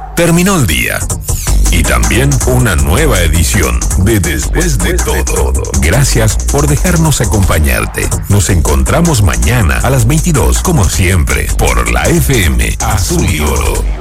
Terminó el día. Y también una nueva edición de Después de todo. Gracias por dejarnos acompañarte. Nos encontramos mañana a las 22, como siempre, por la FM Azul y Oro.